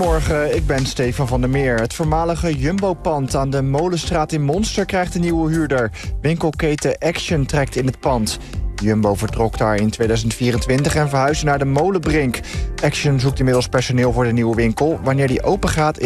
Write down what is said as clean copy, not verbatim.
Goedemorgen, ik ben Stefan van der Meer. Het voormalige Jumbo-pand aan de Molenstraat in Monster krijgt een nieuwe huurder. Winkelketen Action trekt in het pand. Jumbo vertrok daar in 2024 en verhuisde naar de Molenbrink. Action zoekt inmiddels personeel voor de nieuwe winkel. Wanneer die open gaat